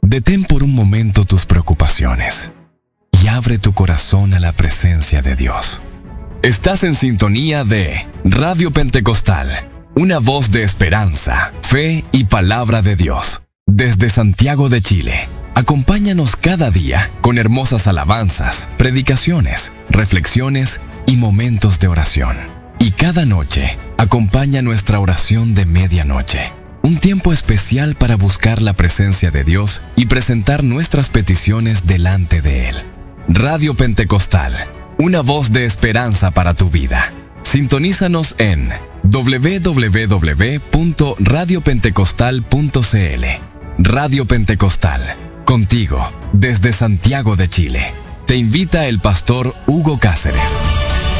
Detén por un momento tus preocupaciones y abre tu corazón a la presencia de Dios. Estás en sintonía de Radio Pentecostal, una voz de esperanza, fe y palabra de Dios. Desde Santiago de Chile, acompáñanos cada día con hermosas alabanzas, predicaciones, reflexiones y momentos de oración. Y cada noche, acompaña nuestra oración de medianoche. Un tiempo especial para buscar la presencia de Dios y presentar nuestras peticiones delante de Él. Radio Pentecostal, una voz de esperanza para tu vida. Sintonízanos en www.radiopentecostal.cl. Radio Pentecostal, contigo, desde Santiago de Chile. Te invita el pastor Hugo Cáceres.